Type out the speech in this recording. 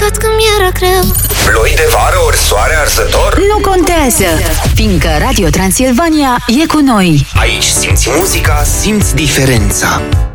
ajutat când mi-era greu. Ploi de vară ori soare arzător? Nu contează, fiindcă Radio Transilvania e cu noi. Aici simți muzica, simți diferența.